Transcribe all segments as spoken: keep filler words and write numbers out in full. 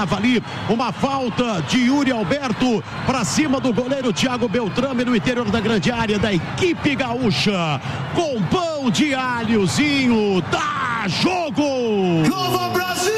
cobrava ali uma falta de Yuri Alberto para cima do goleiro Thiago Beltrame no interior da grande área da equipe gaúcha. Com pão de alhozinho, dá jogo! Nova Brasil!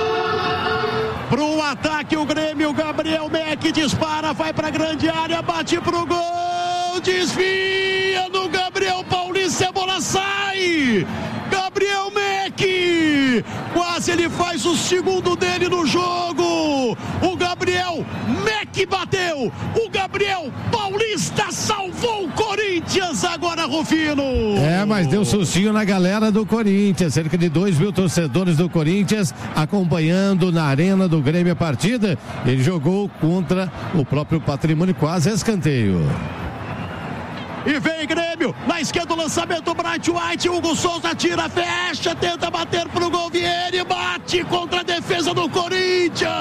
Pro ataque o Grêmio, Gabriel Meck dispara, vai pra grande área, bate pro gol, desvia no Gabriel Paulista, a bola sai! Gabriel Meck, quase ele faz o segundo dele no jogo. O Gabriel Meck bateu. O Gabriel Paulista salvou o Corinthians agora, Rufino. É, mas deu sustinho na galera do Corinthians. Cerca de dois mil torcedores do Corinthians acompanhando na arena do Grêmio a partida. Ele jogou contra o próprio Patrimônio, quase escanteio. E vem Grêmio, na esquerda o lançamento, Bright White, Hugo Souza tira, fecha, tenta bater pro gol, Vieri bate contra a defesa do Corinthians,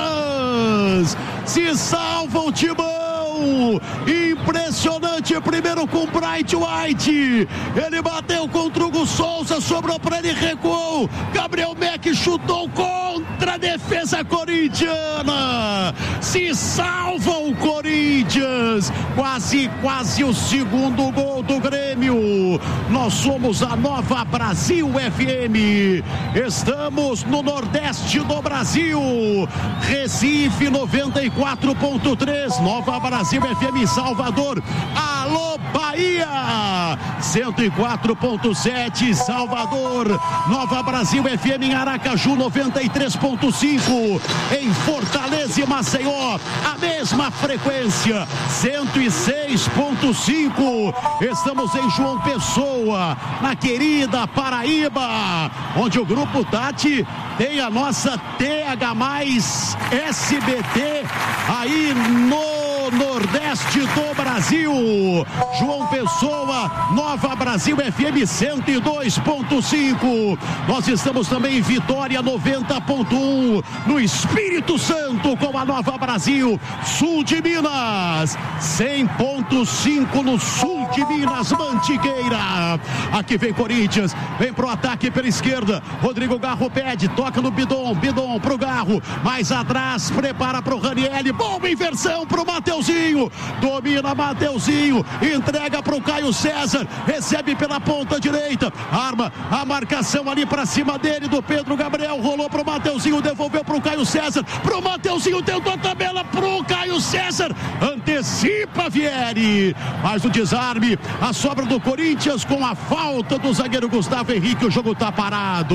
se salva o Timão, impressionante, primeiro com Bright White, ele bateu contra o Hugo Souza, sobrou para ele, recuou, Gabriel Meck chutou contra a defesa corintiana, se salva o Corinthians, quase, quase o segundo gol do Grêmio. Nós somos a Nova Brasil F M, estamos no Nordeste do Brasil, Recife noventa e quatro ponto três, Nova Brasil F M Salvador, alô Bahia, cento e quatro ponto sete Salvador, Nova Brasil F M em Aracaju noventa e três ponto cinco, em Fortaleza e Maceió a mesma frequência, cento e seis ponto cinco. Estamos em João Pessoa, na querida Paraíba, onde o Grupo Tati tem a nossa T H mais S B T aí no Nordeste do Brasil. João Pessoa, Nova Brasil F M cento e dois ponto cinco. Nós estamos também em Vitória noventa ponto um, no Espírito Santo com a Nova Brasil, sul de Minas, cem ponto cinco no sul de Minas, Mantiqueira. Aqui vem Corinthians, vem pro ataque pela esquerda, Rodrigo Garro pede, toca no Bidon, Bidon pro Garro, mais atrás, prepara pro Ranieri, boa inversão pro Mateuzinho, domina Mateuzinho, entrega pro Caio César, recebe pela ponta direita, arma a marcação ali pra cima dele do Pedro Gabriel, rolou pro Mateuzinho, devolveu pro Caio César, pro Mateuzinho, tentou a tabela pro Caio César, antecipa Vieri, mas o desarme, a sobra do Corinthians com a falta do zagueiro Gustavo Henrique, o jogo tá parado.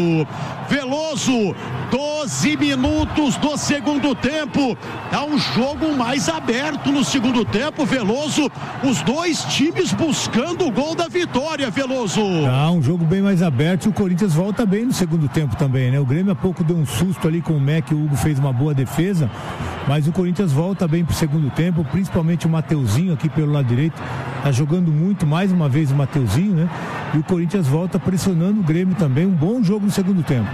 Veloso, doze minutos do segundo tempo, tá um jogo mais aberto no segundo tempo, Veloso, os dois times buscando o gol da vitória, Veloso. Tá um jogo bem mais aberto e o Corinthians volta bem no segundo tempo também, né? O Grêmio há pouco deu um susto ali com o Meck, o Hugo fez uma boa defesa, mas o Corinthians volta bem pro segundo tempo, principalmente o Mateuzinho aqui pelo lado direito, tá jogando muito, mais uma vez o Mateuzinho, né? E o Corinthians volta pressionando o Grêmio também, um bom jogo no segundo tempo.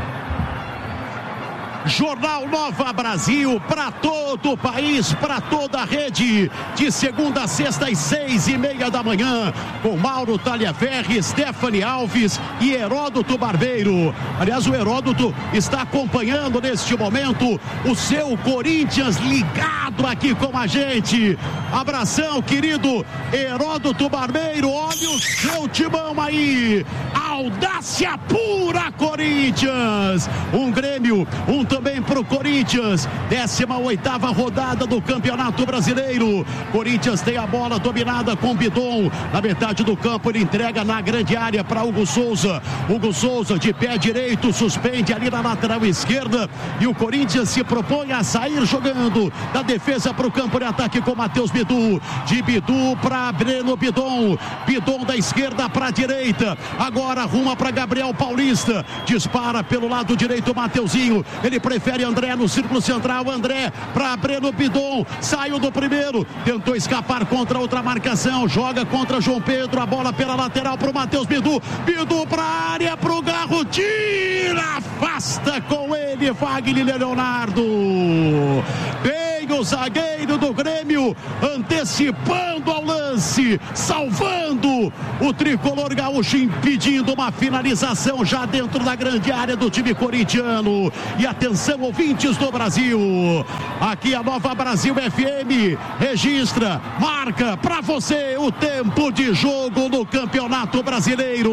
Jornal Nova Brasil para todo o país, para toda a rede, de segunda a sexta às seis e meia da manhã, com Mauro Taliaferri, Stephanie Alves e Heródoto Barbeiro. Aliás, o Heródoto está acompanhando neste momento o seu Corinthians ligado aqui com a gente. Abração, querido Heródoto Barbeiro, olha o seu timão aí, audácia pura Corinthians, um Grêmio, um também pro Corinthians, décima oitava rodada do Campeonato Brasileiro. Corinthians tem a bola dominada com Bidon, na metade do campo ele entrega na grande área para Hugo Souza, Hugo Souza de pé direito, suspende ali na lateral esquerda e o Corinthians se propõe a sair jogando da defesa para o campo de ataque com Matheus Bidu, de Bidu para Breno Bidon, Bidon da esquerda para a direita, agora arruma para Gabriel Paulista, dispara pelo lado direito Mateuzinho, ele prefere André no círculo central, André para Breno Bidon, saiu do primeiro, tentou escapar contra outra marcação, joga contra João Pedro, a bola pela lateral para o Matheus Bidu, Bidu para a área, para o Garro, tira, afasta com ele Wagner Leonardo, bem o zagueiro do Grêmio, antecipando ao lance, salvando o tricolor gaúcho, impedindo uma finalização já dentro da grande área do time corintiano. E atenção, ouvintes do Brasil, aqui a Nova Brasil F M registra, marca para você o tempo de jogo no Campeonato Brasileiro.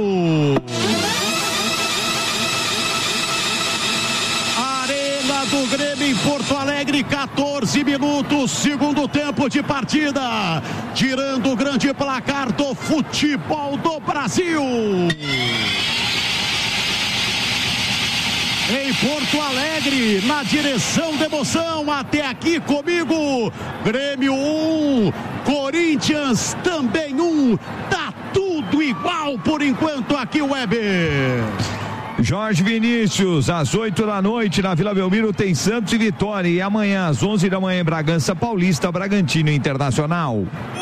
Arena do Grêmio em Porto Alegre, quatorze minutos, segundo tempo de partida, tirando o grande placar do futebol do Brasil. Em Porto Alegre, na direção da emoção, até aqui comigo, Grêmio um, Corinthians também um, tá tudo igual por enquanto aqui, Weber. Jorge Vinícius, às oito da noite na Vila Belmiro tem Santos e Vitória, e amanhã às onze da manhã em Bragança Paulista, Bragantino Internacional.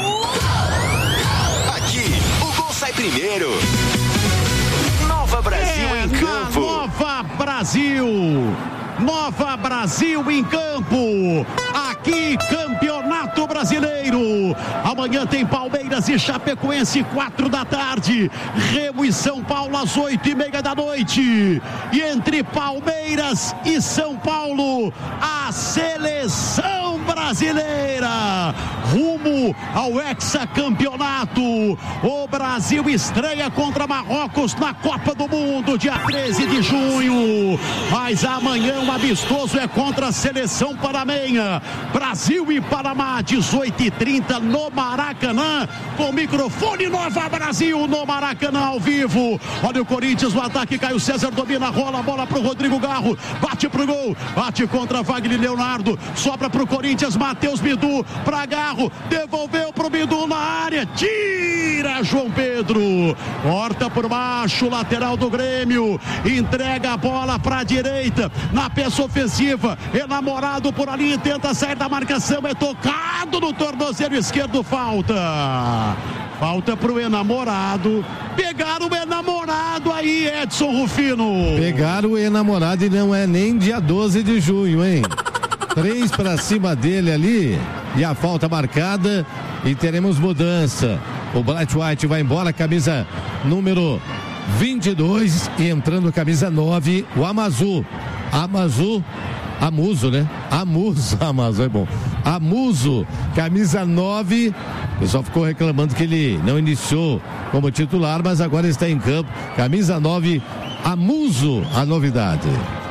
Aqui, o gol sai primeiro. Nova Brasil é em campo. Nova Brasil. Nova Brasil em campo. Aqui, Campeonato Brasileiro. Amanhã tem Palmeiras e Chapecoense, quatro da tarde. Remo e São Paulo às oito e meia da noite. E entre Palmeiras e São Paulo, a seleção brasileira rumo ao hexacampeonato. O Brasil estreia contra Marrocos na Copa do Mundo, dia treze de junho. Mas amanhã o amistoso é contra a seleção panamenha. Brasil e Panamá, dezoito e trinta no Maracanã, com microfone Nova Brasil no Maracanã ao vivo. Olha o Corinthians no ataque, Caio César domina, rola a bola pro Rodrigo Garro, bate pro gol, bate contra Wagner Leonardo, sobra pro Corinthians, Matheus Bidu pra Garro, devolveu pro Bidu na área, tira João Pedro, corta por baixo, lateral do Grêmio, entrega a bola pra direita, na peça ofensiva, enamorado por ali, tenta sair da marcação, é tocado no tornozelo esquerdo, falta. Falta pro enamorado. Pegaram o enamorado aí, Edson Rufino. Pegaram o enamorado e não é nem dia doze de junho, hein? Três pra cima dele ali e a falta marcada e teremos mudança. O Bright White vai embora, camisa número vinte e dois e entrando camisa nove, o Amazu. Amazu, Amuso, né? Amuso, Amazu é bom. Amuso, camisa nove. O pessoal ficou reclamando que ele não iniciou como titular, mas agora está em campo. Camisa nove, Amuso, a novidade.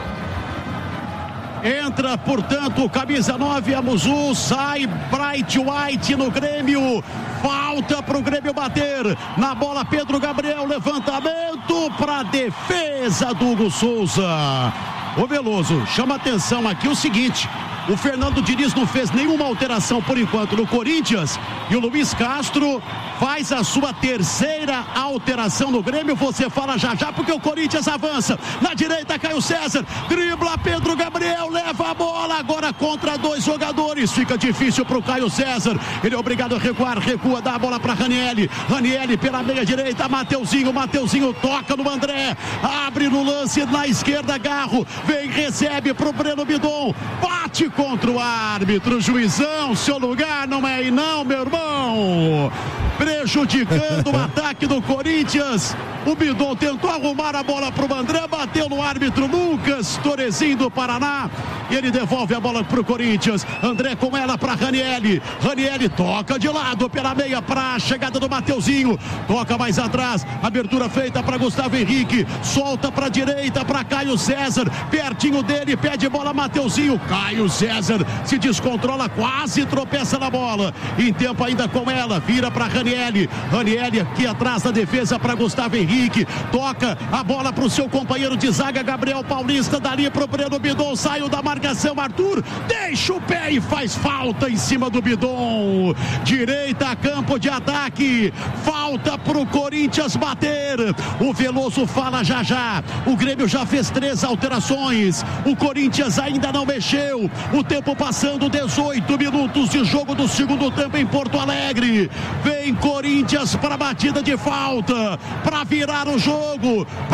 Entra, portanto, camisa nove, Amuzu, sai Bright White no Grêmio. Falta para o Grêmio bater. Na bola, Pedro Gabriel, levantamento para defesa do Hugo Souza. Ô Veloso, chama atenção aqui o seguinte: o Fernando Diniz não fez nenhuma alteração por enquanto no Corinthians e o Luiz Castro faz a sua terceira alteração no Grêmio. Você fala já já porque o Corinthians avança. Na direita, Caio César, dribla Pedro Gabriel, leva a bola agora contra dois jogadores. Fica difícil para o Caio César. Ele é obrigado a recuar, recua, dá a bola para Ranieri. Ranieri pela meia direita, Mateuzinho, Mateuzinho toca no André, abre no lance na esquerda, Garro, vem, recebe pro Breno Bidon, bate contra o árbitro, juizão, seu lugar não é aí não, meu irmão. Prejudicando o ataque do Corinthians. O Bidon tentou arrumar a bola pro André, bateu no árbitro Lucas Torezinho do Paraná e ele devolve a bola pro Corinthians. André com ela para Ranieri. Ranieri toca de lado pela meia para a chegada do Mateuzinho. Toca mais atrás, abertura feita para Gustavo Henrique. Solta para direita para Caio César. Pertinho dele, pede bola Mateuzinho. Caio César se descontrola, quase tropeça na bola. Em tempo ainda com ela, vira para Ranieri. Ranieri aqui atrás da defesa para Gustavo Henrique. Toca a bola para o seu companheiro de zaga, Gabriel Paulista, dali para o Breno Bidon, saiu da marcação, Arthur, deixa o pé e faz falta em cima do Bidon. Direita, campo de ataque, falta para o Corinthians bater. O Veloso fala já já, o Grêmio já fez três alterações, o Corinthians ainda não mexeu. O tempo passando, dezoito minutos de jogo do segundo tempo em Porto Alegre. Vem Corinthians para a batida de falta, para virar o jogo, para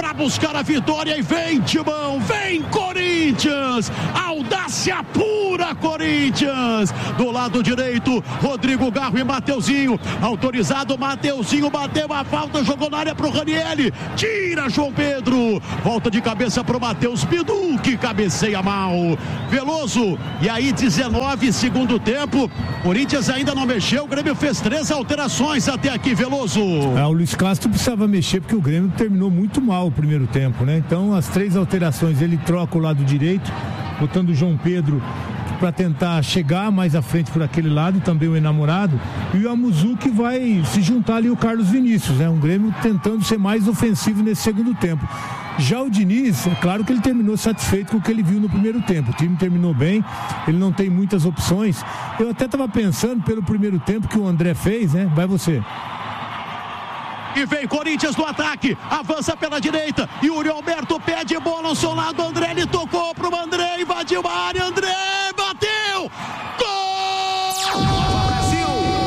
para buscar a vitória e vem, Timão, vem Corinthians, audácia pura Corinthians, do lado direito, Rodrigo Garro e Mateuzinho, autorizado, Mateuzinho bateu a falta, jogou na área pro Ranieri, tira João Pedro, volta de cabeça pro Matheus Bidu, que cabeceia mal, Veloso, e aí dezenove, segundo tempo, Corinthians ainda não mexeu, o Grêmio fez três alterações até aqui, Veloso. Ah, o Luiz Castro precisava mexer porque o Grêmio terminou muito mal o primeiro tempo, né? Então as três alterações, ele troca o lado direito, botando o João Pedro para tentar chegar mais à frente por aquele lado, também o enamorado, e o Amuzu que vai se juntar ali o Carlos Vinícius, né? Um Grêmio tentando ser mais ofensivo nesse segundo tempo. Já o Diniz, é claro que ele terminou satisfeito com o que ele viu no primeiro tempo. O time terminou bem, ele não tem muitas opções. Eu até estava pensando pelo primeiro tempo que o André fez, né? Vai você. E vem Corinthians no ataque, avança pela direita, Yuri Alberto pede bola ao seu lado, André, ele tocou pro André, invadiu a área, André, bateu, gol! Brasil!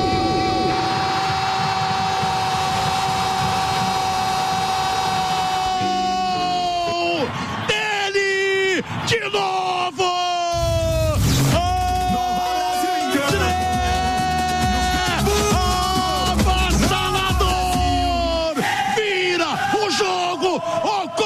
Dele, de novo! O